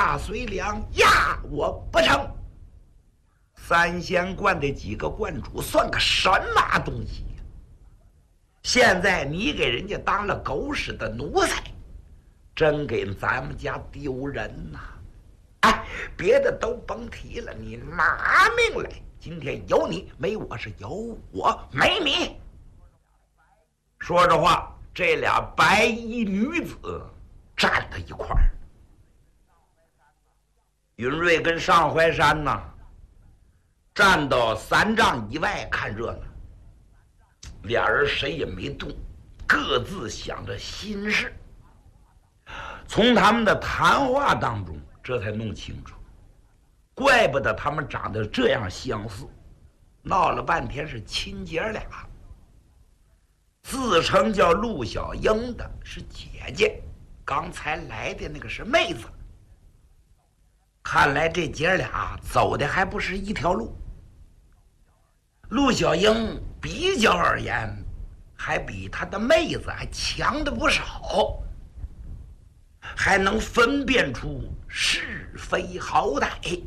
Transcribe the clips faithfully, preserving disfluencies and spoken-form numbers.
压岁粮压我不成。三仙观的几个观主算个什么东西呀？现在你给人家当了狗屎的奴才，真给咱们家丢人呐！哎，别的都甭提了，你拿命来！今天有你没我，是有我没你。说着话，这俩白衣女子站在一块儿。云瑞跟上怀山呢，站到三丈以外看热闹。俩人谁也没动，各自想着心事。从他们的谈话当中，这才弄清楚，怪不得他们长得这样相似，闹了半天是亲姐俩。自称叫陆小英的是姐姐，刚才来的那个是妹子。看来这姐俩走的还不是一条路。陆小英比较而言，还比她的妹子还强的不少，还能分辨出是非好歹。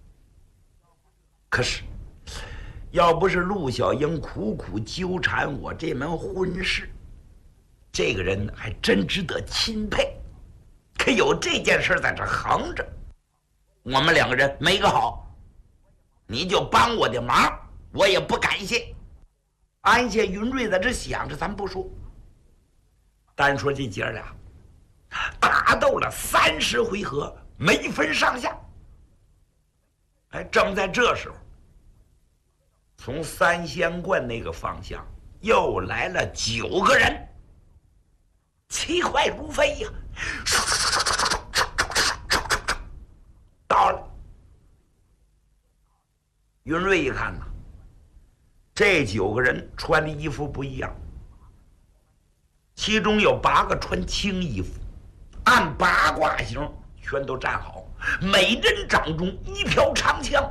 可是要不是陆小英苦苦纠缠我这门婚事，这个人还真值得钦佩。可有这件事在这横着，我们两个人没个好，你就帮我的忙，我也不感谢。安谢云瑞在这想着，咱不说，单说这姐俩打斗了三十回合，没分上下。哎，正在这时候，从三仙观那个方向又来了九个人，奇快如飞呀、啊！到了，云瑞一看呐，这九个人穿的衣服不一样，其中有八个穿青衣服，按八卦形全都站好，每人掌中一条长枪。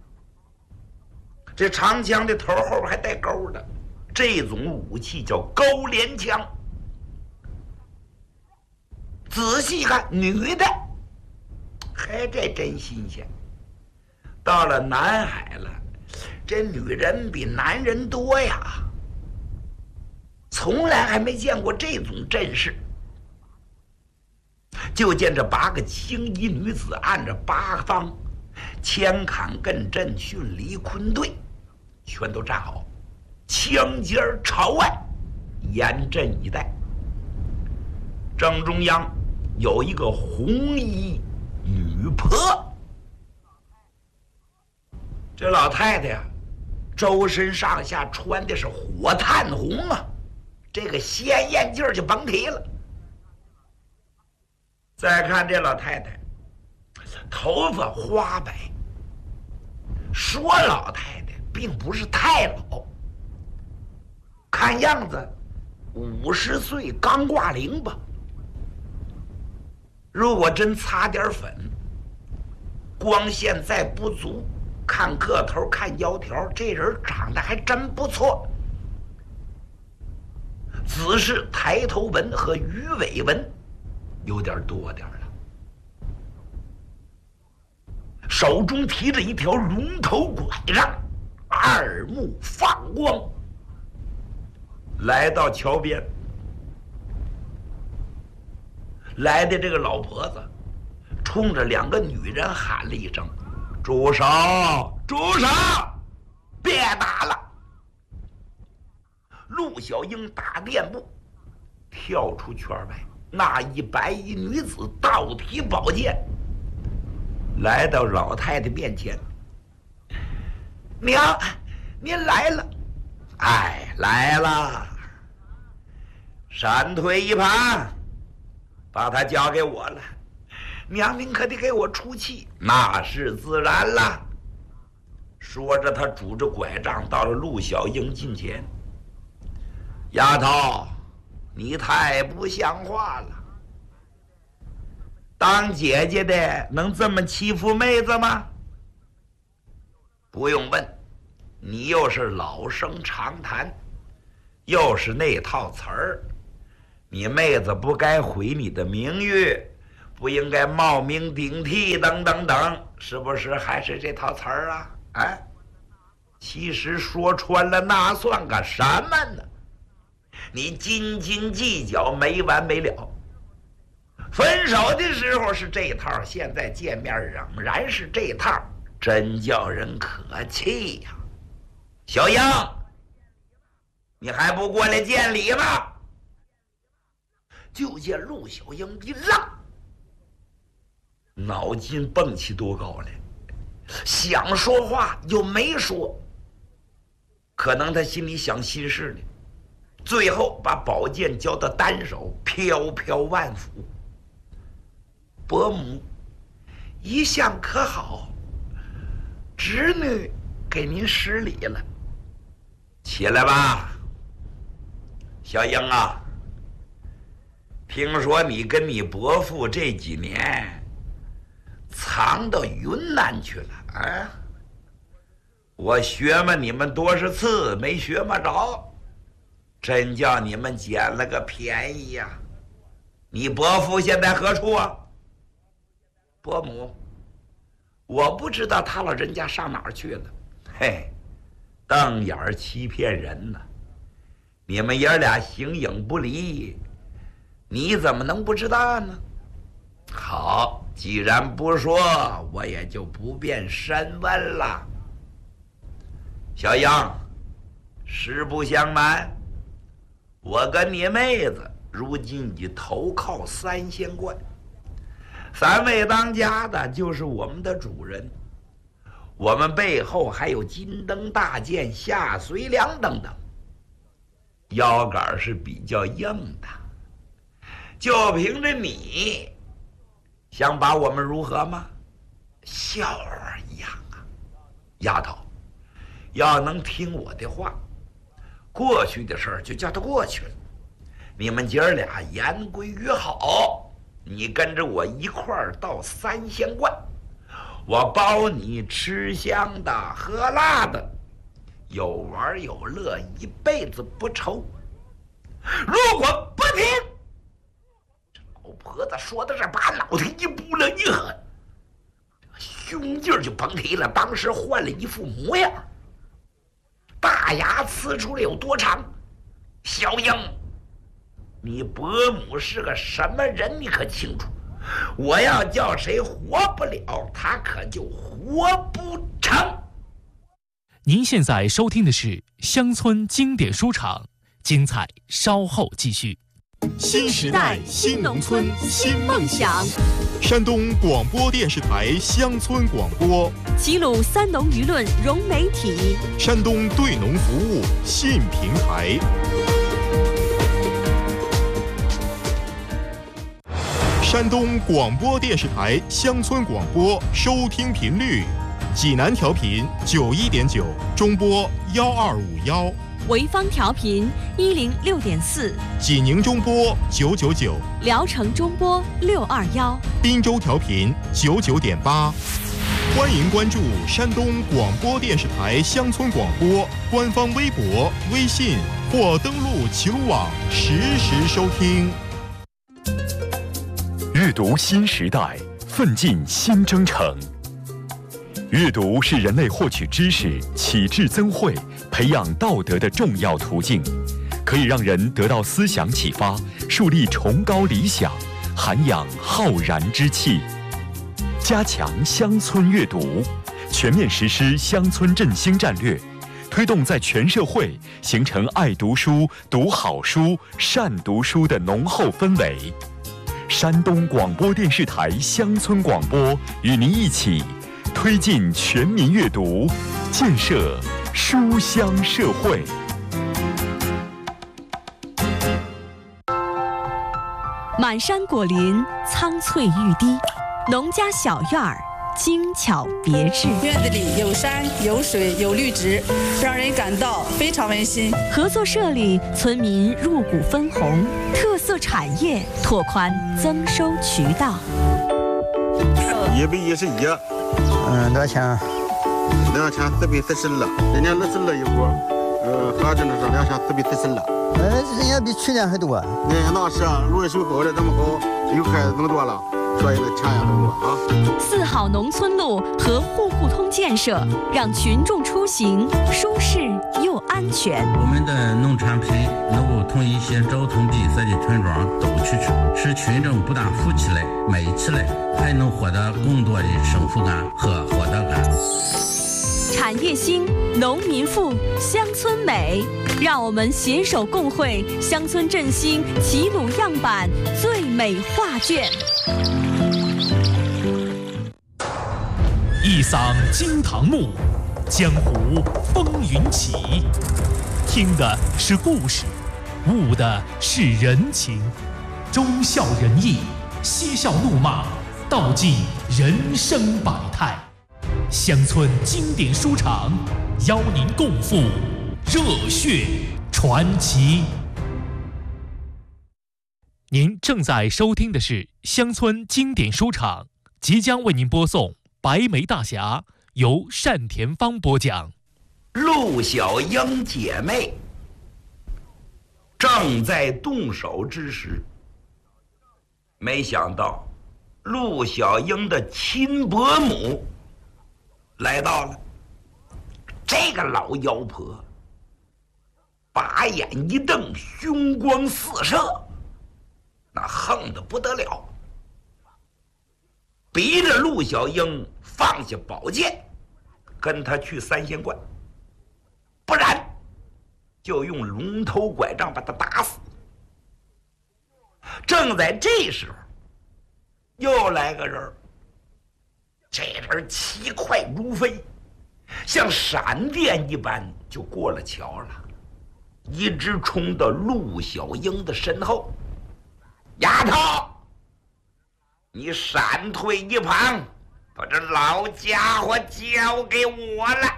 这长枪的头后还带钩的，这种武器叫钩镰枪。仔细看，女的，还这真新鲜。到了南海了，这女人比男人多呀，从来还没见过这种阵势。就见这八个青衣女子按着八方枪砍艮震巽离坤兑，全都站好，枪尖朝外，严阵以待。正中央有一个红衣女婆，这老太太呀，周身上下穿的是火炭红啊，这个鲜艳劲儿就甭提了。再看这老太太，头发花白，说老太太并不是太老，看样子五十岁刚挂零吧。如果真擦点粉，光线再不足，看个头看腰条，这人长得还真不错，只是抬头纹和鱼尾纹有点多点了。手中提着一条龙头拐杖，二目放光，来到桥边。来的这个老婆子冲着两个女人喊了一声：“住手！住手！别打了！”陆小英打垫步跳出圈外，那一白衣女子倒提宝剑，来到老太太面前：“娘，您来了。”“哎，来了。”闪退一旁，把他交给我了。娘，您可得给我出气。那是自然了。说着，他拄着拐杖到了陆小英近前：“丫头，你太不像话了！当姐姐的能这么欺负妹子吗？不用问，你又是老生常谈，又是那套词儿。你妹子不该毁你的名誉， 不应该冒名顶替等等等，是不是还是这套词儿啊？哎，其实说穿了，那算个什么呢？你斤斤计较没完没了。分手的时候是这套，现在见面仍然是这套，真叫人可气呀！小英，你还不过来见礼吗？就见陆小英一愣，脑筋蹦起多高来，想说话又没说，可能他心里想心事呢。最后把宝剑交到单手，飘飘万福。伯母，一向可好？侄女给您施礼了。起来吧，小英啊。听说你跟你伯父这几年藏到云南去了啊？我学嘛你们多少次没学么着，真叫你们捡了个便宜呀！你伯父现在何处啊？伯母，我不知道他老人家上哪儿去了。嘿，瞪眼儿欺骗人呢！你们爷俩形影不离，你怎么能不知道呢？好，既然不说，我也就不便深问了。小杨，实不相瞒，我跟你妹子如今已投靠三仙观，三位当家的就是我们的主人，我们背后还有金灯大剑、下随良等等，腰杆是比较硬的。就凭着你，想把我们如何吗？笑儿一样啊！丫头，要能听我的话，过去的事儿就叫它过去了。你们姐儿俩言归约好，你跟着我一块儿到三仙观，我包你吃香的喝辣的，有玩有乐，一辈子不愁。如果不听，老婆子说到这，把脑袋一扑棱一狠，胸劲儿就甭提了，当时换了一副模样，大牙呲出来有多长？小英，你伯母是个什么人？你可清楚？我要叫谁活不了，他可就活不成。 您现在收听的是乡村经典书场，精彩稍后继续。 新时代新农村新梦想，山东广播电视台乡村广播， 齐鲁三农舆论融媒体， 山东对农服务新平台。山东广播电视台乡村广播收听频率：济南调频九一点九，中波幺二五幺； 潍坊调频一零六点四， 济宁中波九九九， 聊城中波六二幺， 滨州调频九九点八。欢迎关注山东广播电视台乡村广播官方微博、微信或登录齐鲁网实时收听。 阅读新时代，奋进新征程。阅读是人类获取知识、启智增慧、培养道德的重要途径，可以让人得到思想启发，树立崇高理想，涵养浩然之气。加强乡村阅读，全面实施乡村振兴战略，推动在全社会形成爱读书、读好书、善读书的浓厚氛围。山东广播电视台乡村广播与您一起推进全民阅读，建设书香社会。 满山果林，苍翠欲滴，农家小院儿，精巧别致。 院子里有山有水有绿植，让人感到非常温馨。 合作社里，村民入股分红，特色产业拓宽增收渠道。 一百一十一， 嗯，多少钱？ 两千四百四十二，今年二十二一股，呃，合着是两千四百四十二。 呃，人家比去年还多。 那那是，如果收好的这么好，又开这么多了。 做一个强压动作啊。 四好农村路和户户通建设，让群众出行舒适又安全。 我们的农产品能够从一些交通闭塞的村庄走出去，使群众不但富起来、美起来，还能获得更多的幸福感和获得感。 产业兴，农民富，乡村美。让我们携手共绘乡村振兴齐鲁样板最美画卷。 一嗓惊堂木，江湖风云起。听的是故事，悟的是人情，忠孝仁义，嬉笑怒骂，道尽人生百态。乡村经典书场邀您共赴热血传奇。您正在收听的是乡村经典书场，即将为您播送《白眉大侠》，由单田芳播讲。 陆小英姐妹正在动手之时，没想到陆小英的亲伯母来到了。这个老妖婆把眼一瞪，凶光四射，那横得不得了，逼着陆小英放下宝剑，跟他去三仙观，不然就用龙头拐杖把他打死。正在这时候，又来个人，这人奇快如飞，像闪电一般就过了桥了，一直冲到陆小英的身后。丫头，你闪退一旁，把这老家伙交给我了。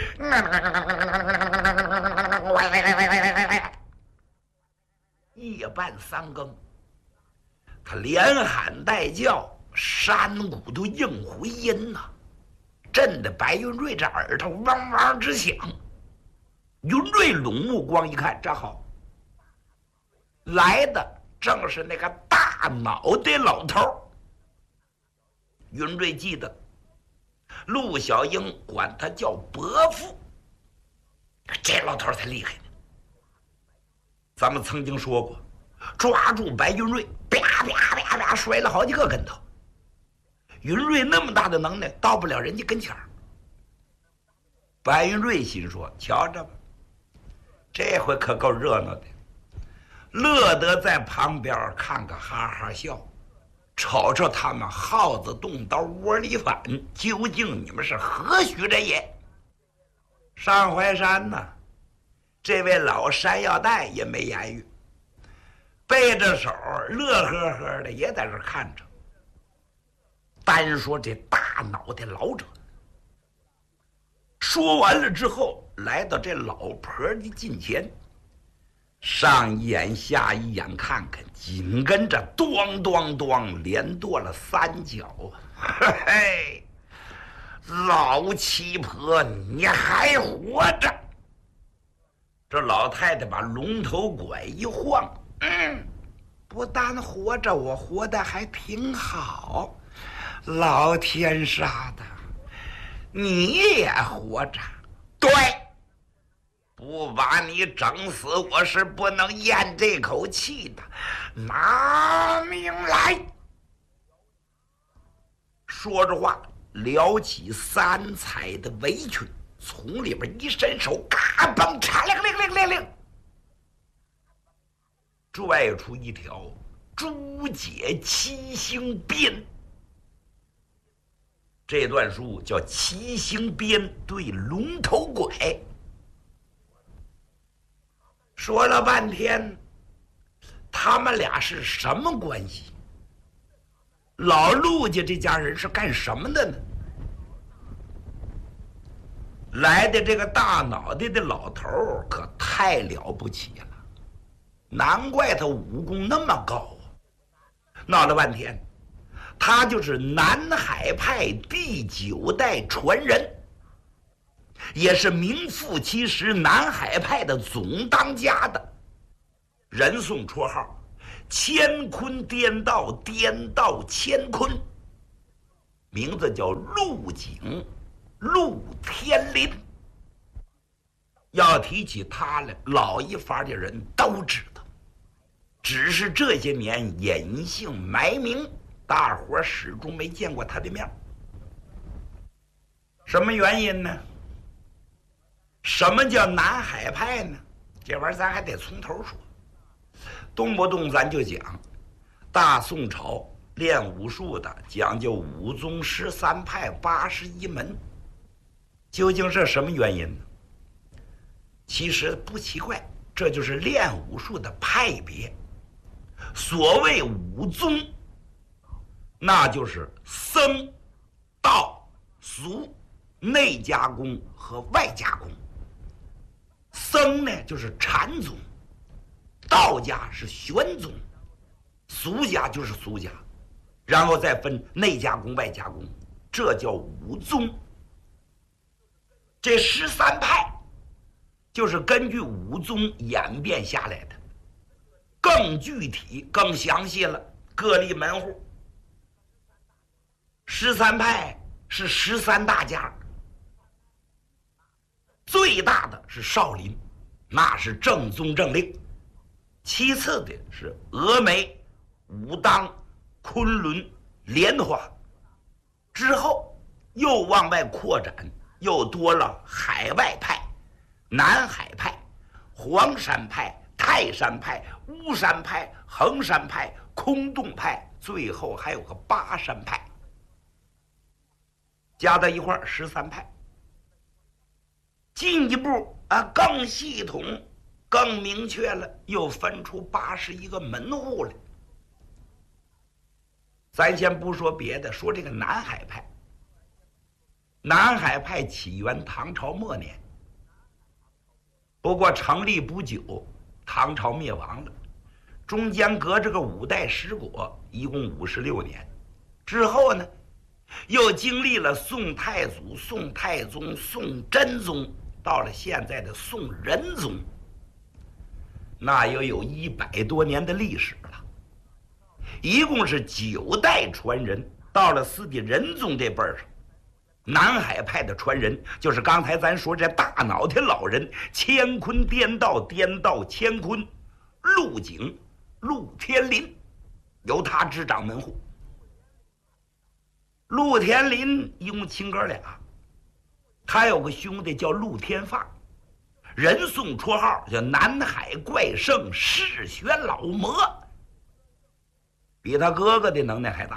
夜半三更，他连喊带叫，山谷都应回音呐、啊，震得白云瑞这耳朵汪汪直响。云瑞拢目光一看，这好，来的正是那个大脑袋老头。云瑞记得陆小英管他叫伯父，这老头才厉害呢。咱们曾经说过，抓住白云瑞，啪啪啪啪摔了好几个跟头。云瑞那么大的能耐，到不了人家跟前儿。白云瑞心说：瞧着吧，这回可够热闹的，乐得在旁边看个哈哈笑，瞅瞅他们耗子动刀窝里反，究竟你们是何许人也？上淮山呢，这位老山药袋也没言语，背着手乐呵呵的也在这看着。单说这大脑袋老者，说完了之后，来到这老婆的近前，上一眼下一眼看看，紧跟着咣咣咣连跺了三脚。嘿嘿，老七婆，你还活着！这老太太把龙头拐一晃，嗯，不但活着，我活得还挺好。老天杀的，你也活着？对，不把你整死，我是不能咽这口气的。拿命来！说着话，撩起三彩的围裙，从里边一伸手，嘎嘣，嚓铃铃铃铃铃，拽出一条朱解七星鞭。这段书叫七星鞭对龙头拐。说了半天，他们俩是什么关系？老陆家这家人是干什么的呢？来的这个大脑袋的老头可太了不起了，难怪他武功那么高啊！闹了半天，他就是南海派第九代传人，也是名副其实南海派的总当家的，人送绰号乾坤颠倒，颠倒乾坤，名字叫陆景、陆天林。要提起他来，老一伐的人都知道，只是这些年隐姓埋名，大伙始终没见过他的面。什么原因呢？什么叫南海派呢？这玩意儿咱还得从头说。动不动咱就讲大宋朝练武术的讲究五宗十三派八十一门，究竟是什么原因呢？其实不奇怪，这就是练武术的派别。所谓五宗，那就是僧、道、俗、内家功和外家功。僧呢就是禅宗，道家是玄宗，俗家就是俗家，然后再分内家功外家功，这叫五宗。这十三派就是根据五宗演变下来的，更具体更详细了，各立门户。十三派是十三大家，最大的是少林，那是正宗正令，其次的是峨眉、武当、昆仑、莲花，之后又往外扩展，又多了海外派、南海派、黄山派、泰山派、巫山派、衡山派、空洞派，最后还有个巴山派，加到一块儿十三派。进一步啊，更系统、更明确了，又分出八十一个门户来。咱先不说别的，说这个南海派。南海派起源唐朝末年，不过成立不久，唐朝灭亡了，中间隔着个五代十国，一共五十六年。之后呢，又经历了宋太祖、宋太宗、宋真宗，到了现在的宋仁宗，那又有一百多年的历史了。一共是九代传人，到了四帝仁宗这辈儿上，南海派的传人就是刚才咱说这大脑袋老人，乾坤颠倒，颠倒乾坤，陆景、陆天林，由他执掌门户。陆天林一共亲哥俩，他有个兄弟叫陆天放，人送绰号叫南海怪圣释玄老魔，比他哥哥的能耐还大。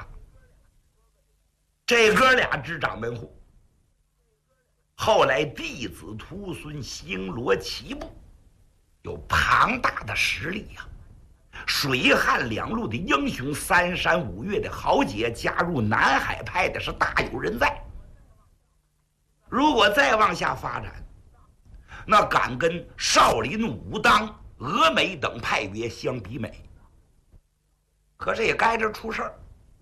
这哥俩执掌门户，后来弟子徒孙星罗棋布，有庞大的实力呀、啊。水旱两路的英雄，三山五岳的豪杰，加入南海派的是大有人在。如果再往下发展，那敢跟少林、武当、峨眉等派别相比美。可是也该着出事儿。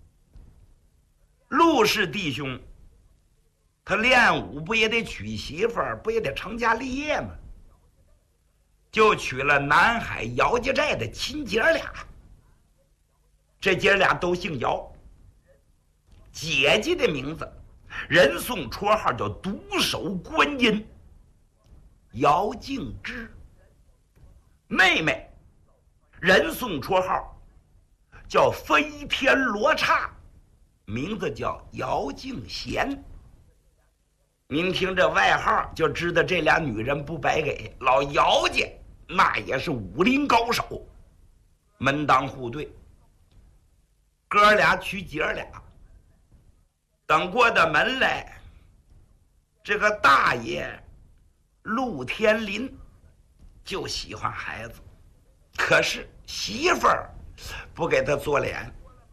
陆氏弟兄，他练武不也得娶媳妇儿，不也得成家立业吗？就娶了南海姚家寨的亲姐俩。这姐俩都姓姚，姐姐的名字人送绰号叫独守观音，姚静之；妹妹人送绰号叫飞天罗刹，名字叫姚静贤。您听这外号就知道这俩女人不白给，老姚家那也是武林高手，门当户对。哥俩娶姐俩，等过到门来，这个大爷陆天林就喜欢孩子，可是媳妇儿不给他做脸。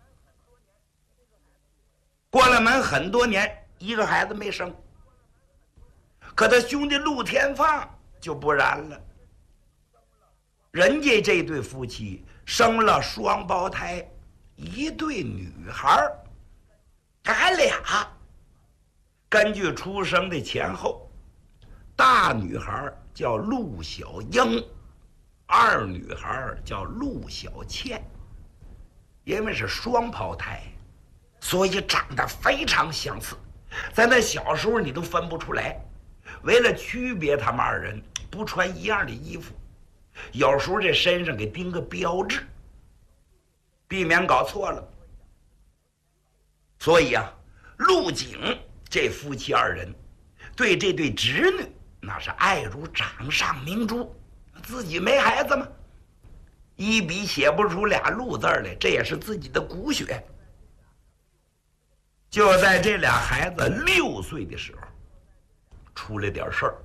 过了门很多年，一个孩子没生。可他兄弟陆天放就不然了，人家这对夫妻生了双胞胎，一对女孩，还俩。根据出生的前后，大女孩叫陆小英，二女孩叫陆小倩。 因为是双胞胎，所以长得非常相似，在那小时候你都分不出来。为了区别他们二人，不穿一样的衣服，有时候这身上给钉个标志，避免搞错了。所以啊，陆景这夫妻二人对这对侄女那是爱如掌上明珠。自己没孩子吗？一笔写不出俩陆字来，这也是自己的骨血。就在这俩孩子六岁的时候，出了点事儿。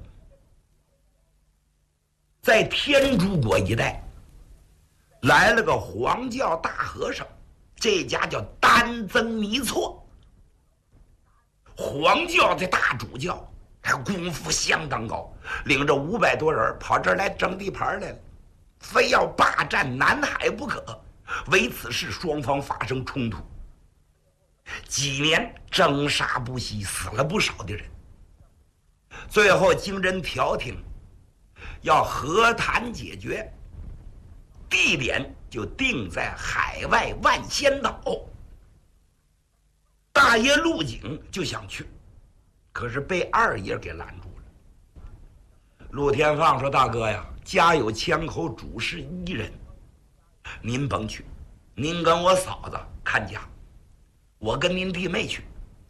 在天竺国一带来了个黄教大和尚，这家叫丹增弥错。黄教的大主教他功夫相当高，领着五百多人跑这儿来争地盘来了，非要霸占南海不可。为此事双方发生冲突，几年征杀不息，死了不少的人。最后经人调停，要和谈解决，地点就定在海外万仙岛。大爷陆景就想去，可是被二爷给拦住了。陆天放说：“大哥呀，家有枪口，主事一人，您甭去，您跟我嫂子看家，我跟您弟妹去。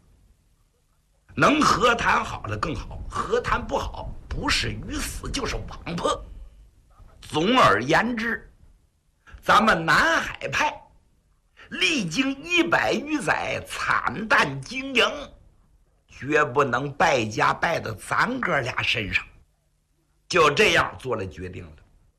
能和谈好了更好，和谈不好，不是鱼死就是网破。总而言之，咱们南海派历经一百余载惨淡经营，绝不能败家败到咱哥俩身上。”就这样做了决定了。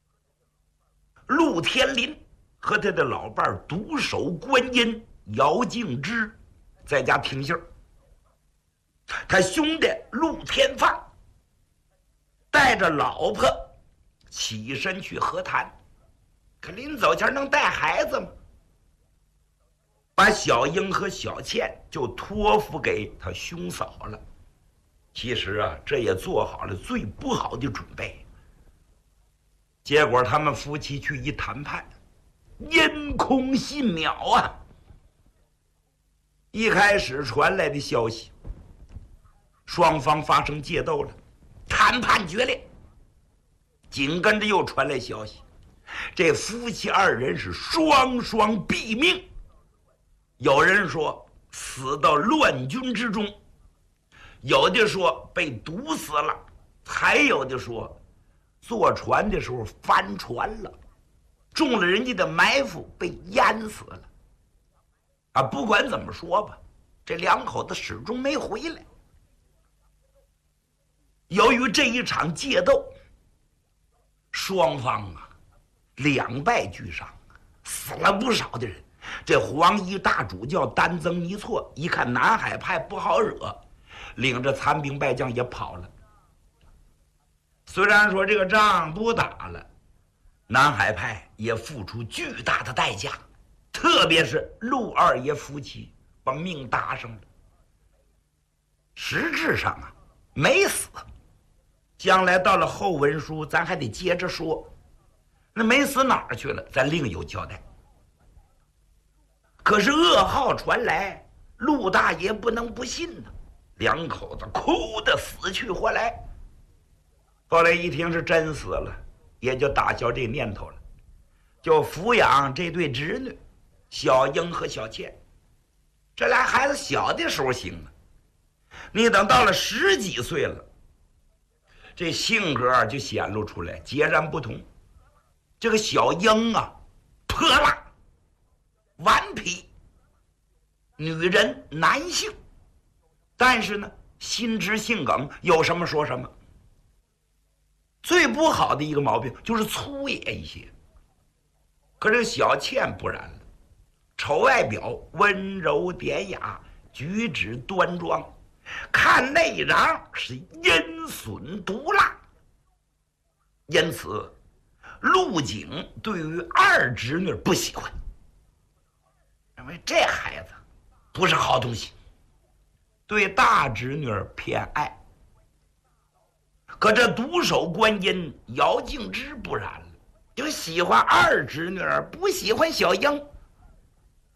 陆天林和他的老伴独守观音姚敬之在家听信儿，他兄弟陆天放带着老婆起身去和谈，可临走前能带孩子吗？把小英和小倩就托付给他兄嫂了。其实啊，这也做好了最不好的准备。结果他们夫妻去一谈判，因空信渺啊！一开始传来的消息，双方发生械斗了，谈判决裂。紧跟着又传来消息，这夫妻二人是双双毙命。有人说死到乱军之中，有的说被毒死了，还有的说坐船的时候翻船了，中了人家的埋伏被淹死了。啊，不管怎么说吧，这两口子始终没回来。由于这一场械斗，双方啊两败俱伤，死了不少的人。这黄衣大主教丹增弥错一看南海派不好惹，领着残兵败将也跑了。虽然说这个仗不打了，南海派也付出巨大的代价，特别是陆二爷夫妻把命搭上了。实质上啊没死，将来到了后文书咱还得接着说，那没死哪儿去了咱另有交代。可是噩耗传来，陆大爷不能不信呢，两口子哭得死去活来。后来一听是真死了，也就打消这念头了，就抚养这对侄女小英和小倩。这俩孩子小的时候行啊，你等到了十几岁了，这性格就显露出来，截然不同。这个小英啊泼辣顽皮，女人男性，但是呢心直性梗，有什么说什么。最不好的一个毛病就是粗野一些。可是小倩不然了，瞅外表温柔典雅，举止端庄，看内瓤是阴损毒辣。因此陆景对于二侄女不喜欢，认为这孩子不是好东西，对大侄女偏爱。可这独守观音姚敬之不然了，就喜欢二侄女，不喜欢小英。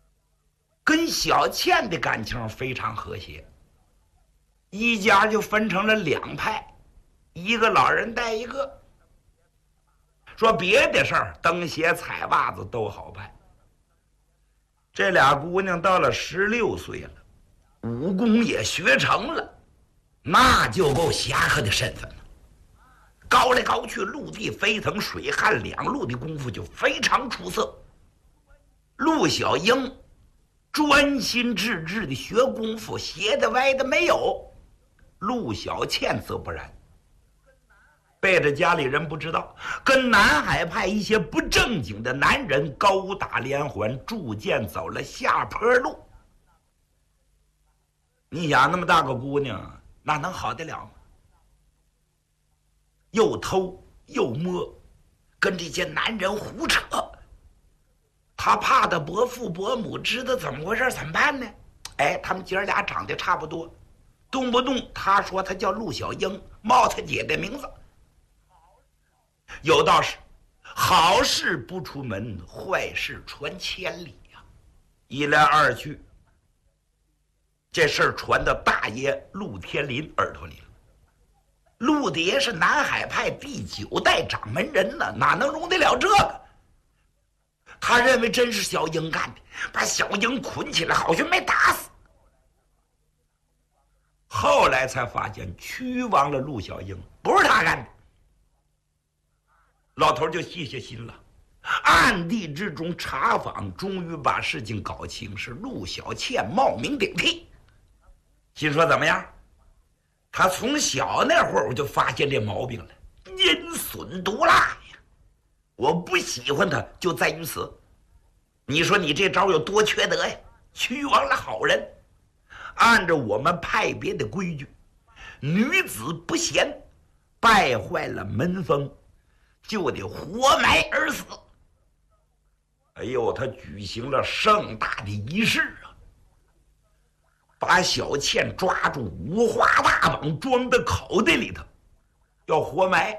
跟小倩的感情非常和谐，一家就分成了两派，一个老人带一个。说别的事儿，蹬鞋踩袜子都好办。这俩姑娘到了十六岁了，武功也学成了，那就够侠客的身份了。高来高去，陆地飞腾，水旱两路的功夫就非常出色。陆小英专心致志的学功夫，斜的歪的没有。陆小倩则不然，背着家里人不知道，跟南海派一些不正经的男人高打连环，逐渐走了下坡路。你想那么大个姑娘，那能好得了吗？又偷又摸，跟这些男人胡扯。他怕的伯父伯母知道怎么回事怎么办呢？哎，他们姐儿俩长得差不多，动不动他说他叫陆小英，冒他姐的名字。有道是，好事不出门，坏事传千里呀、啊。一来二去，这事儿传到大爷陆天林耳朵里了。陆爹是南海派第九代掌门人呢，哪能容得了这个？他认为真是小英干的，把小英捆起来，好像没打死。后来才发现，屈亡了陆小英，不是他干的。老头就细下心了，暗地之中查访，终于把事情搞清，是陆小倩冒名顶替。心说怎么样？他从小那会儿我就发现这毛病了，阴损毒辣呀！我不喜欢他就在于此。你说你这招有多缺德呀？屈亡了好人。按照我们派别的规矩，女子不贤，败坏了门风，就得活埋而死。哎呦，他举行了盛大的仪式啊，把小倩抓住，五花大绑，装到口袋里头，要活埋。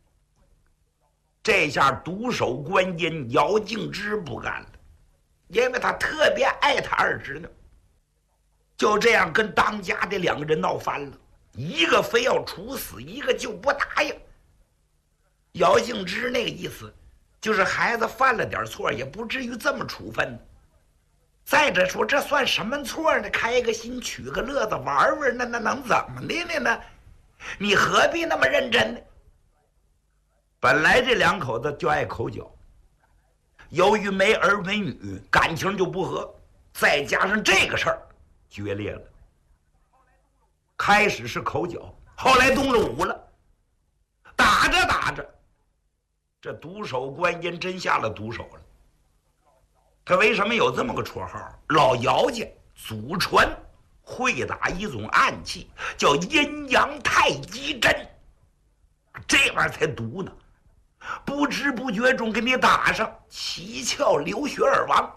这下独守观音姚敬之不干了，因为他特别爱他二侄女。就这样跟当家的两个人闹翻了，一个非要处死，一个就不答应。姚敬之那个意思就是孩子犯了点错，也不至于这么处分。再者说，这算什么错呢？开个心，取个乐子，玩玩，那那能怎么的呢？你何必那么认真呢？本来这两口子就爱口角，由于没儿没女，感情就不和，再加上这个事儿，决裂了。开始是口角，后来动了武了，打着打着，这独守观音真下了毒手了。他为什么有这么个绰号？老姚家祖传会打一种暗器，叫阴阳太极针，这玩意儿才毒呢，不知不觉中给你打上，七窍流血而亡。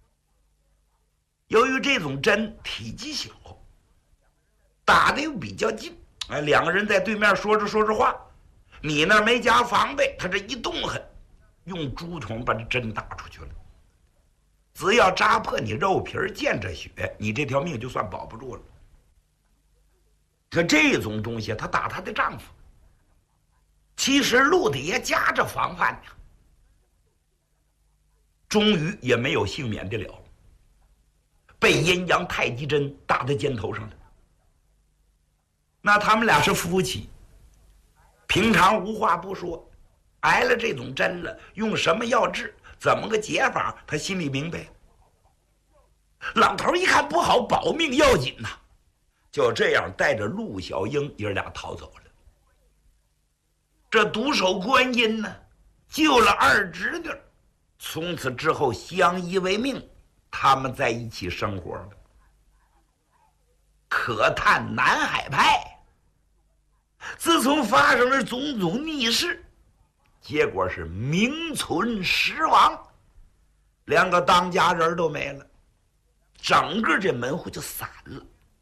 由于这种针体积小，打的又比较近，哎，两个人在对面说着说着话，你那没加防备，他这一动狠，用竹筒把这针打出去了。只要扎破你肉皮儿，见着血，你这条命就算保不住了。可这种东西，她打她的丈夫，其实陆大爷夹着防范呢，终于也没有幸免得了，被阴阳太极针打在肩头上了。那他们俩是夫妻，平常无话不说，挨了这种针了，用什么药治，怎么个解法，他心里明白。老头一看不好，保命要紧呐，就这样带着陆小英爷俩逃走了。这独守观音呢，救了二侄女，从此之后相依为命，他们在一起生活了。可叹南海派自从发生了种种逆事，结果是名存实亡，连个当家人都没了，整个这门户就散了。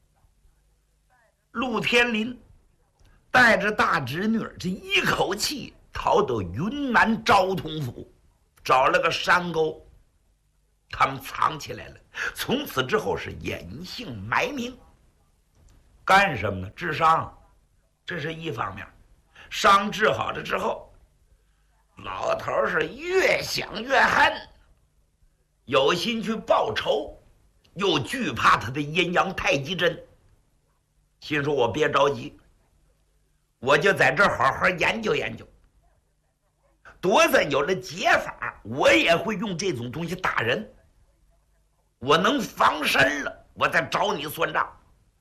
陆天林带着大侄女这一口气逃到云南昭通府，找了个山沟他们藏起来了，从此之后是隐姓埋名。干什么呢？治伤，这是一方面。伤治好了之后，老头是越想越恨，有心去报仇，又惧怕他的阴阳太极针，心说我别着急，我就在这好好研究研究，多算有了解法，我也会用这种东西打人，我能防身了，我再找你算账。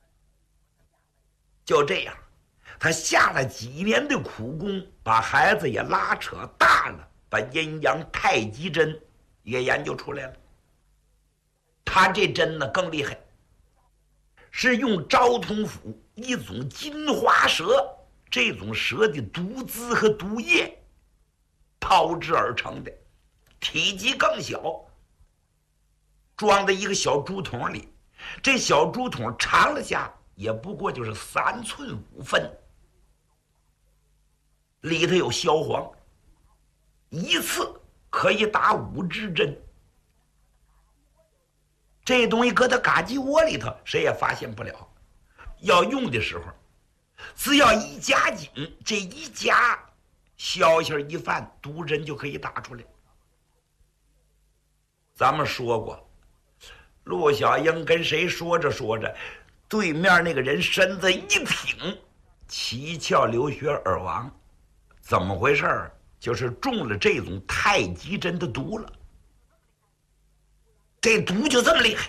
就这样，他下了几年的苦功，把孩子也拉扯大了，把阴阳太极针也研究出来了。他这针呢更厉害，是用招通府一种金花蛇，这种蛇的毒汁和毒液炮制而成的，体积更小，装在一个小竹筒里，这小竹筒长了下也不过就是三寸五分，里头有硝磺，一次可以打五支针。这东西搁到嘎鸡窝里头，谁也发现不了。要用的时候，只要一夹紧，这一夹，消息一犯，毒针就可以打出来。咱们说过，陆小英跟谁说着说着，对面那个人身子一挺，七窍流血而亡。怎么回事？就是中了这种太极针的毒了。这毒就这么厉害，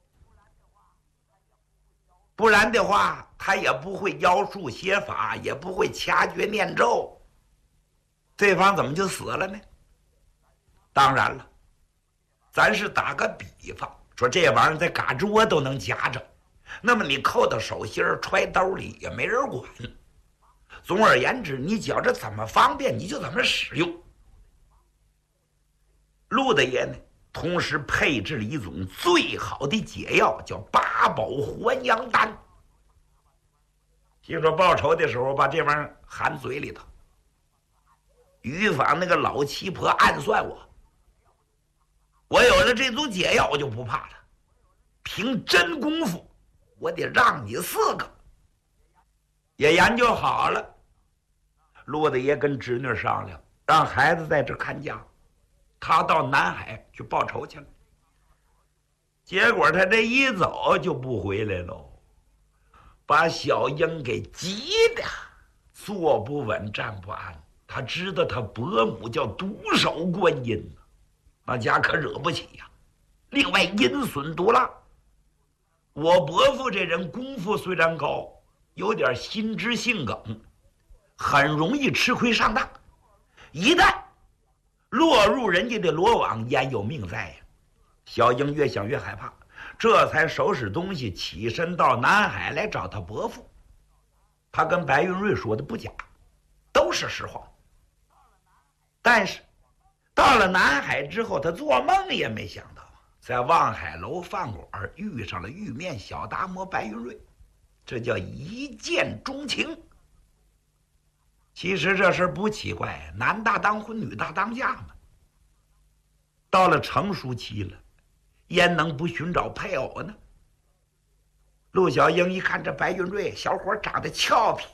不然的话他也不会妖术写法，也不会掐诀念咒，对方怎么就死了呢？当然了，咱是打个比方，说这玩意儿在嘎吱窝都能夹着，那么你扣到手心揣兜里也没人管。总而言之，你觉着怎么方便你就怎么使用。陆大爷呢，同时配置了一种最好的解药，叫八宝还阳丹。听说报仇的时候把这玩意儿含嘴里头，预防那个老七婆暗算我。我有了这种解药，我就不怕了。凭真功夫，我得让你四个。也研究好了，陆大爷跟侄女商量，让孩子在这看家，他到南海去报仇去了。结果他这一走就不回来喽，把小英给急的坐不稳站不安。他知道他伯母叫独守观音，那家可惹不起呀。另外阴损毒辣，我伯父这人功夫虽然高，有点心直性梗，很容易吃亏上当，一旦落入人家的罗网，焉有命在呀。小英越想越害怕，这才收拾东西起身到南海来找他伯父。他跟白云瑞说的不假，都是实话。但是到了南海之后，他做梦也没想到，在望海楼饭馆遇上了玉面小达摩白云瑞，这叫一见钟情。其实这事不奇怪，男大当婚，女大当嫁嘛。到了成熟期了，焉能不寻找配偶呢？陆小英一看这白云瑞小伙长得俏皮，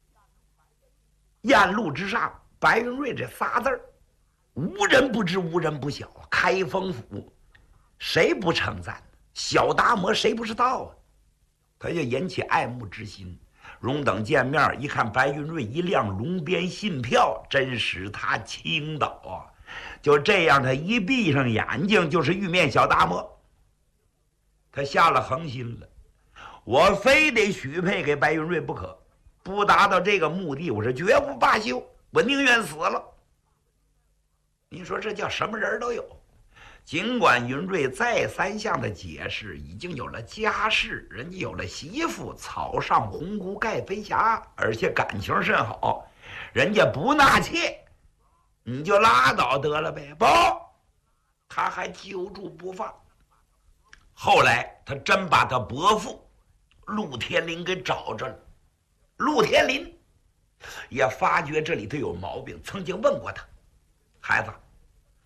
艳路之上，白云瑞这仨字儿，无人不知，无人不晓。开封府谁不称赞？小达摩谁不知道啊？他就引起爱慕之心。荣等见面一看白云瑞一亮龙边信票，真使他倾倒啊！就这样，他一闭上眼睛就是玉面小达摩。他下了恒心了，我非得许配给白云瑞不可，不达到这个目的，我是绝不罢休，我宁愿死了。你说这叫什么人都有。尽管云瑞再三向的解释，已经有了家室，人家有了媳妇，草上红菇盖飞霞，而且感情甚好，人家不纳妾，你就拉倒得了呗。不，他还揪住不放。后来他真把他伯父陆天林给找着了。陆天林也发觉这里头有毛病，曾经问过他，孩子，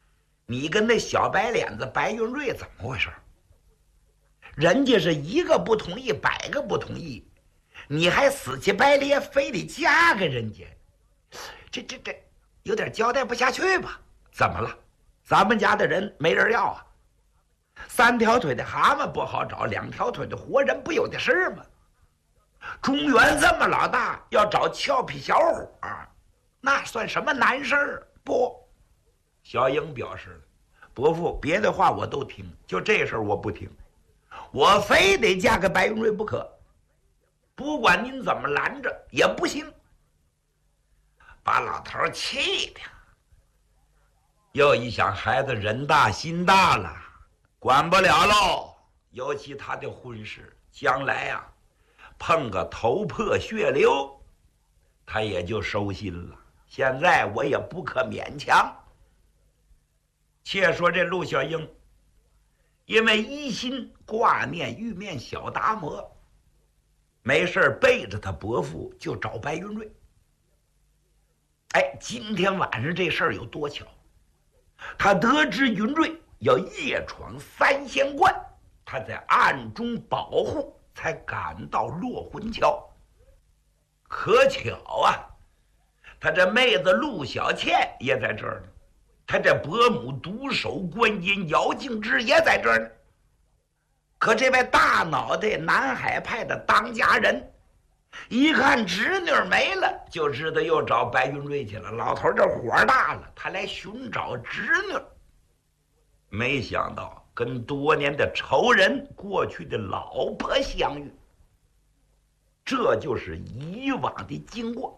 你跟那小白脸子白云瑞怎么回事？人家是一个不同意，百个不同意，你还死乞白咧，非得嫁给人家，这这这有点交代不下去吧？怎么了？咱们家的人没人要啊？三条腿的蛤蟆不好找，两条腿的活人不有的是吗？中原这么老大，要找俏皮小伙儿，那算什么难事儿？不，小英表示了，伯父，别的话我都听，就这事儿我不听，我非得嫁给白云瑞不可，不管您怎么拦着也不行。把老头气的，又一想，孩子人大心大了，管不了喽。尤其他的婚事，将来呀、啊，碰个头破血流，他也就收心了。现在我也不可勉强。且说这陆小英，因为一心挂念玉面小达摩，没事背着他伯父就找白云瑞。哎，今天晚上这事儿有多巧，他得知云瑞要夜闯三仙观，他在暗中保护，才赶到落魂桥。可巧啊，他这妹子陆小倩也在这儿呢，他这伯母独守观音姚敬之也在这儿呢。可这位大脑袋南海派的当家人，一看侄女没了，就知道又找白云瑞去了。老头这火大了，他来寻找侄女，没想到跟多年的仇人过去的老婆相遇，这就是以往的经过。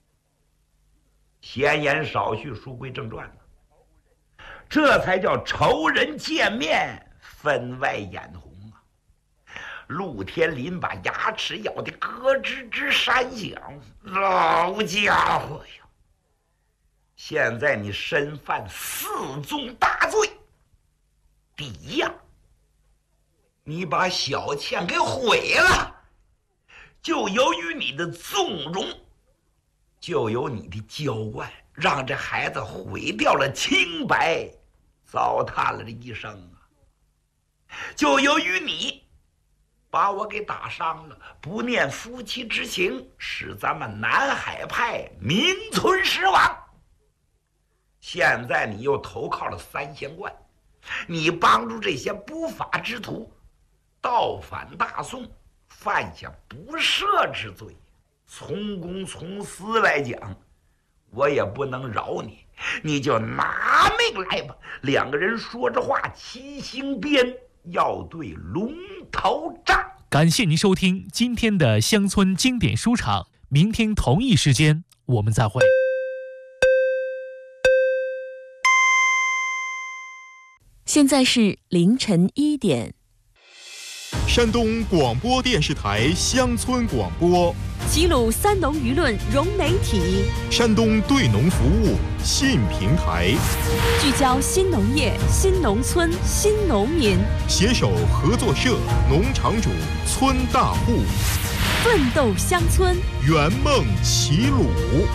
闲言少叙，书归正传了，这才叫仇人见面分外眼红啊！陆天林把牙齿咬得咯吱吱山响，老家伙呀！现在你身犯四宗大罪。第一呀，你把小倩给毁了，就由于你的纵容，就由你的娇惯，让这孩子毁掉了清白，糟蹋了这一生啊！就由于你把我给打伤了，不念夫妻之情，使咱们南海派名存实亡。现在你又投靠了三仙观，你帮助这些不法之徒倒反大宋，犯下不赦之罪。从公从私来讲，我也不能饶你，你就拿命来吧。两个人说着话，齐心边要对龙头战。 感谢您收听今天的乡村经典书场，明天同一时间我们再会。 现在是凌晨一点。 山东广播电视台乡村广播， 齐鲁三农舆论融媒体， 山东对农服务信平台， 聚焦新农业、新农村、新农民， 携手合作社、农场主、村大户， 奋斗乡村， 圆梦齐鲁。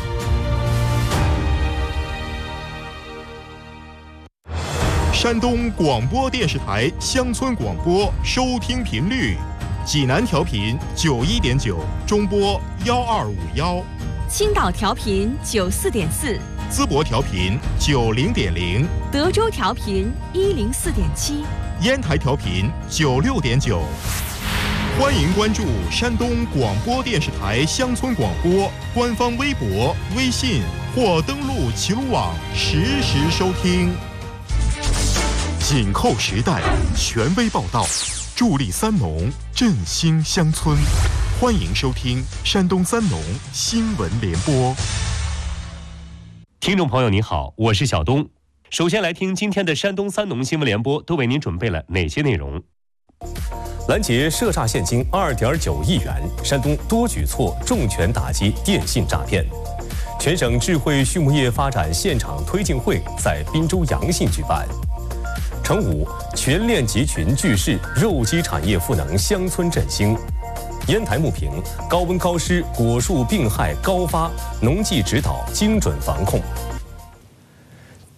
山东广播电视台乡村广播收听频率：济南调频九一点九，中波幺二五幺； 青岛调频九四点四， 淄博调频九零点零， 德州调频一零四点七， 烟台调频九六点九。欢迎关注山东广播电视台乡村广播官方微博、微信或登录齐鲁网实时收听。紧扣时代，权威报道，助力三农，振兴乡村。欢迎收听山东三农新闻联播。 听众朋友您好，我是小东。首先来听今天的山东三农新闻联播都为您准备了哪些内容。拦截涉诈现金二点九亿元，山东多举措重拳打击电信诈骗。全省智慧畜牧业发展现场推进会在滨州阳信举办。成武全链集群聚市，肉鸡产业赋能乡村振兴。烟台牟平高温高湿果树病害高发，农技指导精准防控。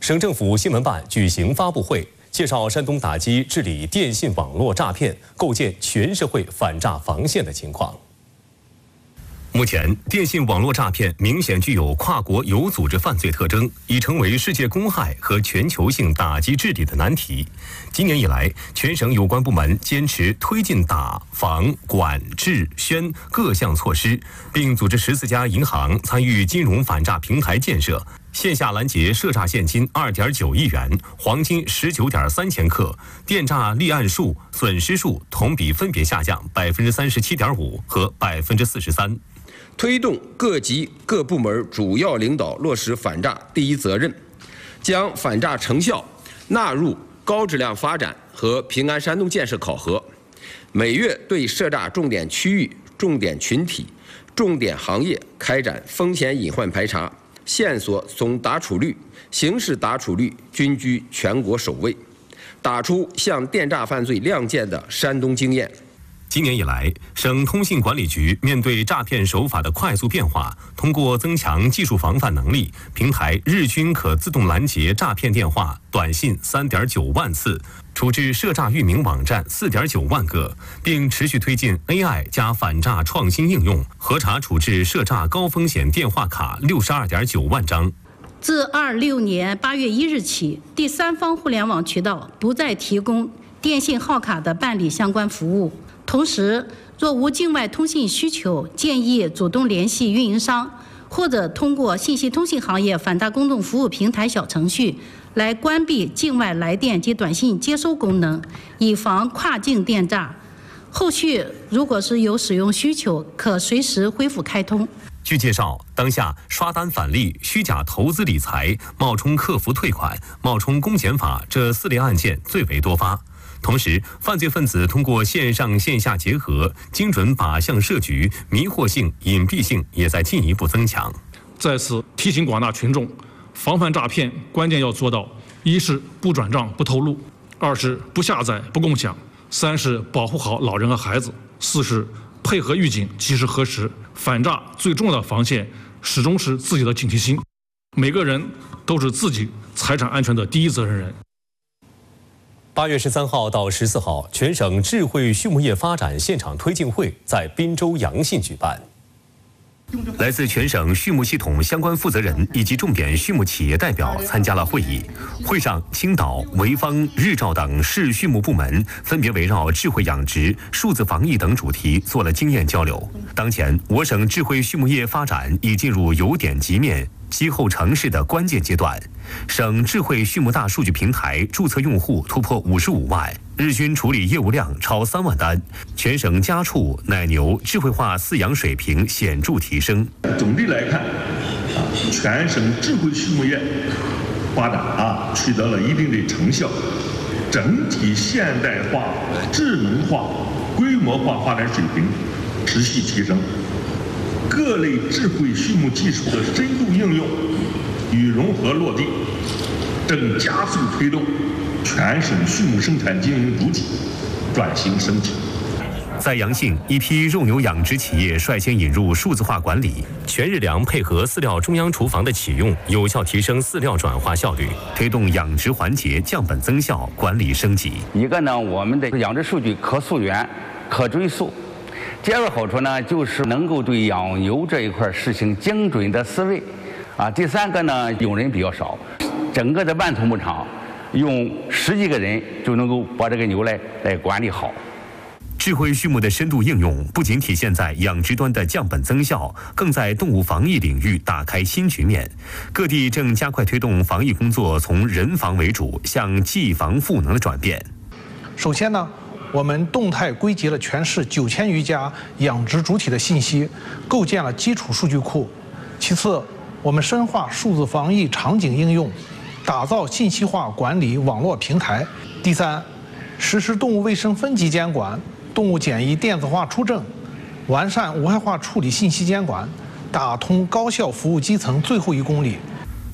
省政府新闻办举行发布会，介绍山东打击治理电信网络诈骗、构建全社会反诈防线的情况。目前，电信网络诈骗明显具有跨国有组织犯罪特征，已成为世界公害和全球性打击治理的难题。今年以来，全省有关部门坚持推进打、防、管、治、宣各项措施，并组织十四家银行参与金融反诈平台建设，线下拦截涉诈现金二点九亿元，黄金十九点三千克，电诈立案数、损失数同比分别下降百分之三十七点五和百分之四十三。 推动各级各部门主要领导落实反诈第一责任，将反诈成效纳入高质量发展和平安山东建设考核，每月对涉诈重点区域、重点群体、重点行业开展风险隐患排查，线索总打处率、刑事打处率均居全国首位，打出向电诈犯罪亮剑的山东经验。 今年以来，省通信管理局面对诈骗手法的快速变化，通过增强技术防范能力，平台日均可自动拦截诈骗电话、短信三点九万次，处置涉诈域名网站四点九万个，并持续推进 A I 加反诈创新应用，核查处置涉诈高风险电话卡六十二点九万张。 自二六年八月一日起，第三方互联网渠道不再提供电信号卡的办理相关服务。同时，若无境外通信需求，建议主动联系运营商，或者通过信息通信行业反诈公众服务平台小程序来关闭境外来电及短信接收功能，以防跨境电诈。后续如果是有使用需求，可随时恢复开通。 据介绍，当下刷单返利、虚假投资理财、冒充客服退款、冒充公检法这四类案件最为多发。同时，犯罪分子通过线上线下结合，精准靶向设局，迷惑性、隐蔽性也在进一步增强。 在此提醒广大群众，防范诈骗关键要做到：一是不转账不透露，二是不下载不共享，三是保护好老人和孩子，四是配合预警及时核实。反诈最重要的防线始终是自己的警惕心，每个人都是自己财产安全的第一责任人。 八月十三号到十四号，全省智慧畜牧业发展现场推进会在滨州阳信举办。来自全省畜牧系统相关负责人以及重点畜牧企业代表参加了会议。会上，青岛、潍坊、日照等市畜牧部门分别围绕智慧养殖、数字防疫等主题做了经验交流。当前，我省智慧畜牧业发展已进入由点及面、积后成市的关键阶段，省智慧畜牧大数据平台注册用户突破五十五万，日均处理业务量超三万单，全省家畜、奶牛智慧化饲养水平显著提升。 总的来看，啊，全省智慧畜牧业发展啊取得了一定的成效，整体现代化、智能化、规模化发展水平持续提升。各类智慧畜牧技术的深度应用与融合落地，正加速推动全省畜牧生产经营主体转型升级。 在阳信，一批肉牛养殖企业率先引入数字化管理，全日粮配合饲料中央厨房的启用，有效提升饲料转化效率，推动养殖环节降本增效、管理升级。 一个呢，我们的养殖数据可溯源、可追溯。第二个好处呢，就是能够对养牛这一块实行精准的饲喂，啊，第三个呢，用人比较少，整个的万头牧场用十几个人就能够把这个牛来来管理好。 智慧畜牧的深度应用不仅体现在养殖端的降本增效，更在动物防疫领域打开新局面。各地正加快推动防疫工作从人防为主向技防赋能的转变。 首先呢，我们动态归集了全市九千余家养殖主体的信息，构建了基础数据库。其次，我们深化数字防疫场景应用，打造信息化管理网络平台。第三，实施动物卫生分级监管，动物检疫电子化出证，完善无害化处理信息监管，打通高效服务基层最后一公里。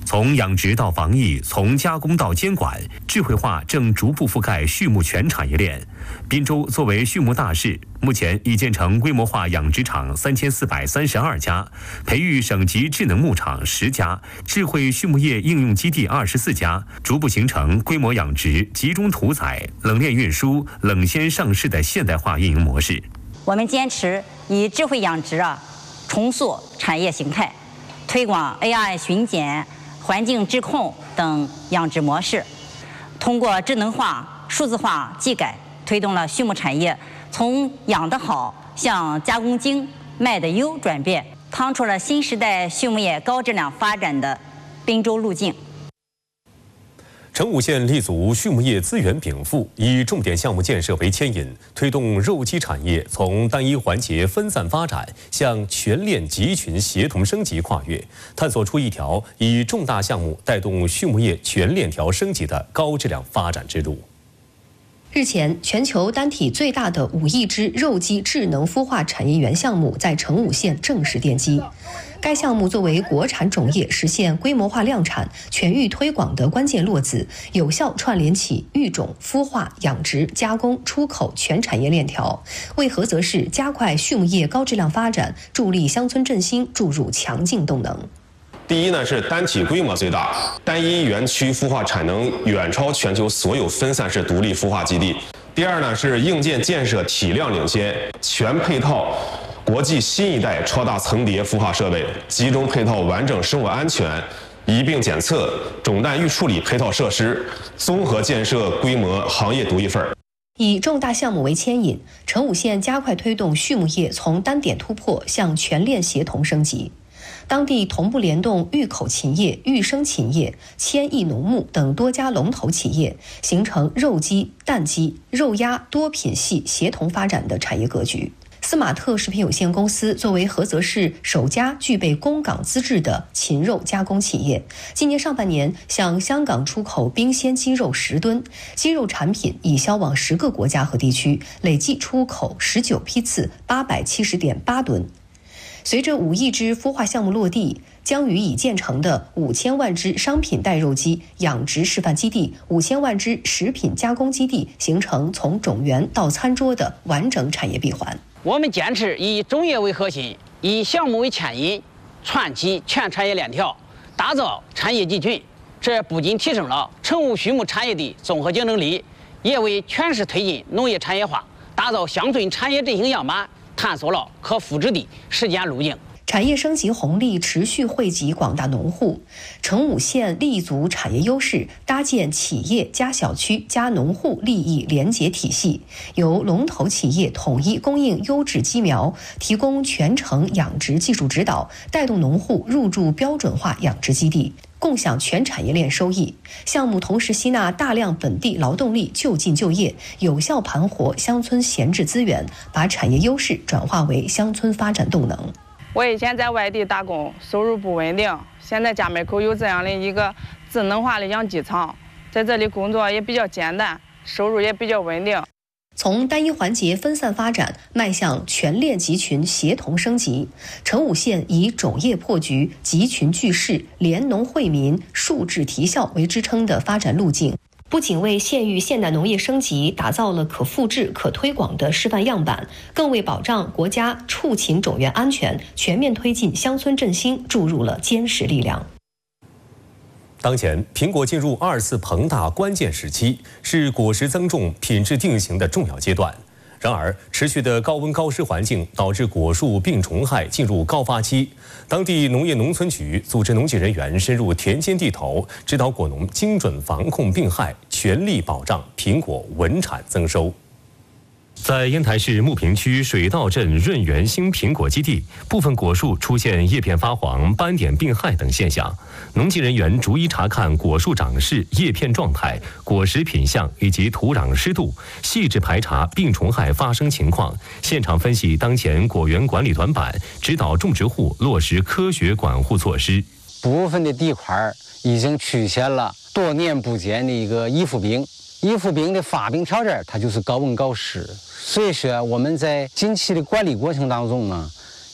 从养殖到防疫，从加工到监管，智慧化正逐步覆盖畜牧全产业链。滨州作为畜牧大市，目前已建成规模化养殖场三千四百三十二家，培育省级智能牧场十家，智慧畜牧业应用基地二十四家，逐步形成规模养殖、集中屠宰、冷链运输、冷鲜上市的现代化运营模式。 我们坚持以智慧养殖啊，重塑产业形态，推广 A I 巡检、环境质控等养殖模式，通过智能化、数字化技改，推动了畜牧产业从养得好向加工精、卖得优转变，趟出了新时代畜牧业高质量发展的滨州路径。 成武县立足畜牧业资源禀赋，以重点项目建设为牵引，推动肉鸡产业从单一环节分散发展向全链集群协同升级跨越，探索出一条以重大项目带动畜牧业全链条升级的高质量发展之路。 日前，全球单体最大的五亿只肉鸡智能孵化产业园项目在成武县正式奠基。该项目作为国产种业实现规模化量产、全域推广的关键落子，有效串联起育种、孵化、养殖、加工、出口全产业链条，为菏泽市加快畜牧业高质量发展助力乡村振兴注入强劲动能。 第一呢是单体规模最大，单一园区孵化产能远超全球所有分散式独立孵化基地。第二呢是硬件建设体量领先，全配套国际新一代超大层叠孵化设备，集中配套完整生物安全、一并检测、种蛋预处理配套设施，综合建设规模行业独一份。 以重大项目为牵引，成武县加快推动畜牧业从单点突破向全链协同升级。当地同步联动育口禽业、育生禽业、千亿农牧等多家龙头企业，形成肉鸡、蛋鸡、肉鸭多品系协同发展的产业格局。斯马特食品有限公司作为菏泽市首家具备供港资质的禽肉加工企业，今年上半年向香港出口冰鲜鸡肉十吨，鸡肉产品已销往十个国家和地区，累计出口十九批次，八百七十点八吨。随着五亿只孵化项目落地，将与已建成的五千万只商品带肉鸡养殖示范基地、五千万只食品加工基地形成从种源到餐桌的完整产业闭环。 我们坚持以种业为核心，以项目为牵引，串起全产业链条，打造产业集群。这不仅提升了成武畜牧产业的综合竞争力，也为全市推进农业产业化、打造乡村产业振兴样板探索了可复制的实践路径。 产业升级红利持续惠及广大农户，成武县立足产业优势，搭建企业加小区加农户利益联结体系，由龙头企业统一供应优质鸡苗，提供全程养殖技术指导，带动农户入驻标准化养殖基地，共享全产业链收益。项目同时吸纳大量本地劳动力就近就业，有效盘活乡村闲置资源，把产业优势转化为乡村发展动能。 我以前在外地打工，收入不稳定，现在家门口有这样的一个智能化的养鸡场，在这里工作也比较简单，收入也比较稳定。 从单一环节分散发展迈向全链集群协同升级，成武县以种业破局、集群聚市、联农惠民、数质提效为支撑的发展路径，不仅为县域现代农业升级打造了可复制、可推广的示范样板，更为保障国家畜禽种源安全、全面推进乡村振兴注入了坚实力量。 当前，苹果进入二次膨大关键时期，是果实增重、品质定型的重要阶段。然而，持续的高温高湿环境导致果树病虫害进入高发期。当地农业农村局组织农技人员深入田间地头，指导果农精准防控病害，全力保障苹果稳产增收。在烟台市牟平区水稻镇润园新苹果基地，部分果树出现叶片发黄、斑点病害等现象。农技人员逐一查看果树长势、叶片状态、果实品相以及土壤湿度，细致排查病虫害发生情况，现场分析当前果园管理短板，指导种植户落实科学管护措施。 部分的地块已经出现了多年不见的一个依附病。依附病的发病条件，它就是高温高湿，所以说我们在近期的管理过程当中呢，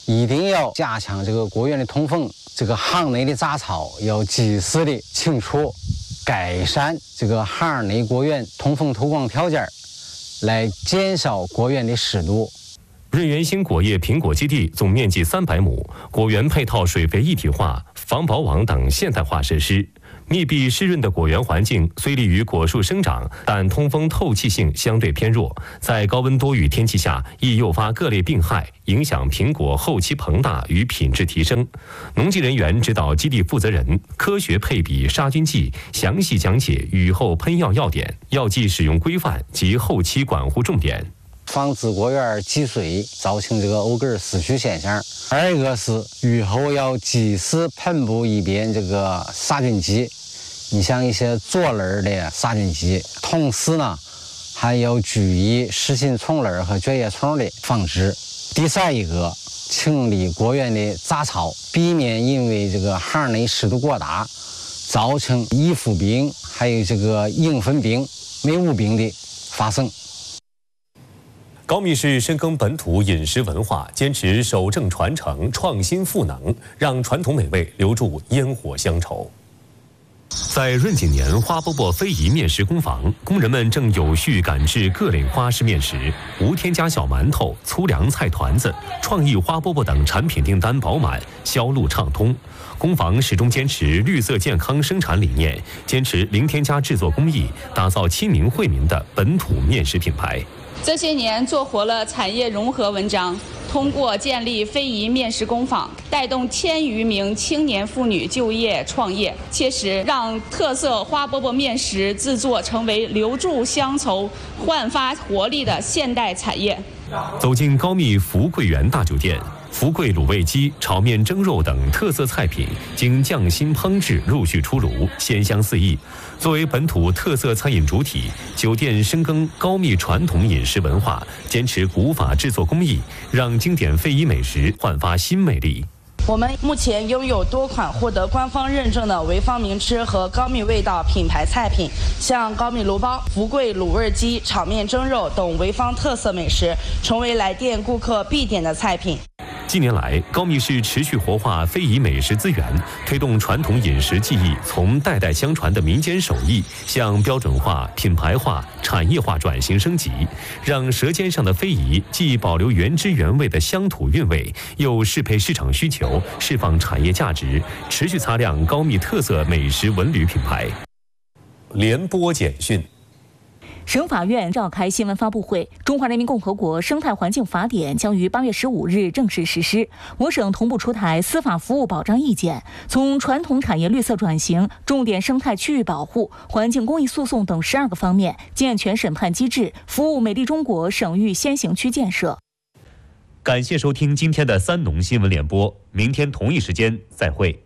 一定要加强这个国园的通风，这个巷内的杂草要及时的清除，改善这个巷内国园通风透光条件，来减少国园的湿度。 润园新果业苹果基地总面积三百亩，果园配套水肥一体化、防保网等现代化设施。密闭湿润的果园环境虽利于果树生长，但通风透气性相对偏弱，在高温多雨天气下易诱发各类病害，影响苹果后期膨大与品质提升。农技人员指导基地负责人科学配比杀菌剂，详细讲解雨后喷药要点、药剂使用规范及后期管护重点。 防止果园积水，造成这个欧根死须现象。二一个是雨后要及时喷布一遍这个杀菌剂，你像一些唑类的杀菌剂。同时呢，还要注意食性虫类和蕨叶虫的防治。第三一个，清理果园的杂草，避免因为这个巷内湿度过大，造成易腐病还有这个蝇粉病、霉物病的发生。 高密市深耕本土饮食文化，坚持守正传承、创新赋能，让传统美味留住烟火乡愁。在润景年花饽饽非遗面食工坊，工人们正有序赶制各类花式面食，无添加小馒头、粗粮菜团子、创意花饽饽等产品订单饱满，销路畅通。工坊始终坚持绿色健康生产理念，坚持零添加制作工艺，打造亲民惠民的本土面食品牌。 这些年做活了产业融合文章，通过建立非遗面食工坊，带动千余名青年妇女就业创业，切实让特色花饽饽面食制作成为留住乡愁、焕发活力的现代产业。 走进高密福贵园大酒店，福贵卤味鸡、炒面蒸肉等特色菜品经匠心烹制，陆续出炉，鲜香四溢。作为本土特色餐饮主体，酒店深耕高密传统饮食文化，坚持古法制作工艺，让经典非遗美食焕发新魅力。 我们目前拥有多款获得官方认证的潍坊名吃和高密味道品牌菜品，像高密炉包、福贵卤味鸡、炒面蒸肉等潍坊特色美食，成为来店顾客必点的菜品。 近年来，高密市持续活化非遗美食资源，推动传统饮食技艺从代代相传的民间手艺向标准化、品牌化、产业化转型升级，让舌尖上的非遗既保留原汁原味的乡土韵味，又适配市场需求，释放产业价值，持续擦亮高密特色美食文旅品牌。联播简讯。 省法院召开新闻发布会，中华人民共和国生态环境法典将于八月十五日正式实施。我省同步出台司法服务保障意见，从传统产业绿色转型、重点生态区域保护、环境公益诉讼等十二个方面健全审判机制，服务美丽中国省域先行区建设。 感谢收听今天的三农新闻联播，明天同一时间再会。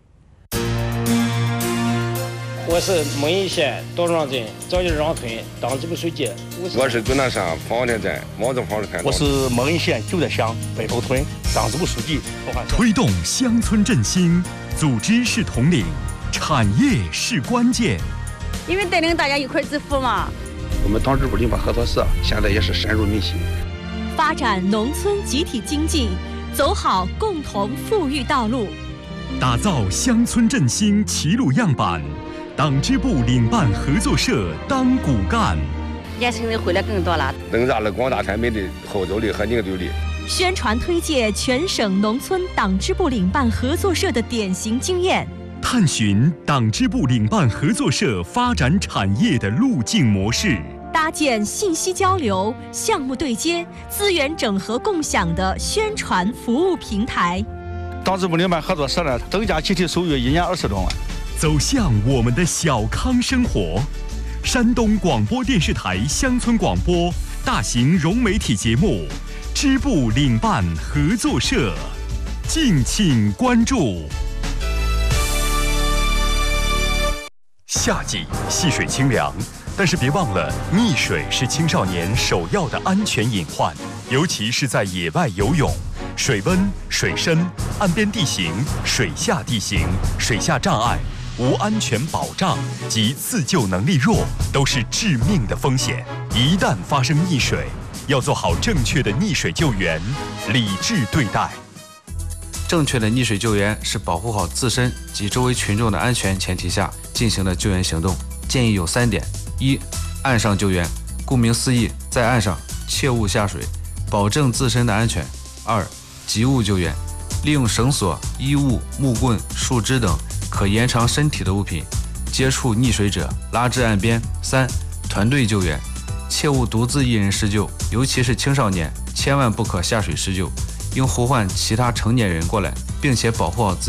我是蒙邑县董庄镇枣尖庄村党支部书记。 我是滚南山方田镇王正房子开。 我是蒙邑县九寨乡北头村党支部书记。 推动乡村振兴，组织是统领，产业是关键。 因为带领大家一块致富嘛。 我们党支部林巴合作社现在也是深入民心， 发展农村集体经济，走好共同富裕道路， 打造乡村振兴齐鲁样板。党支部领办合作社当骨干， 年轻人回来更多了， 增大了广大产品的后走力和凝聚力。 宣传推介全省农村党支部领办合作社的典型经验， 探寻党支部领办合作社发展产业的路径模式， 搭建信息交流、项目对接、资源整合共享的宣传服务平台。 党支部领办合作社呢，增加集体收入一年二十多万。 走向我们的小康生活。山东广播电视台乡村广播大型融媒体节目支部领办合作社，敬请关注。夏季戏水清凉，但是别忘了，溺水是青少年首要的安全隐患，尤其是在野外游泳。水温、水深、岸边地形、水下地形、水下障碍、无安全保障及自救能力弱，都是致命的风险。一旦发生溺水，要做好正确的溺水救援，理智对待。 正确的溺水救援是保护好自身及周围群众的安全前提下进行的救援行动。建议有三点：一、岸上救援，顾名思义，在岸上切勿下水，保证自身的安全。二、急物救援，利用绳索、衣物、木棍、树枝等可延长身体的物品接触溺水者，拉至岸边。三、团队救援，切勿独自一人施救，尤其是青少年，千万不可下水施救，应呼唤其他成年人过来，并且保护好自己。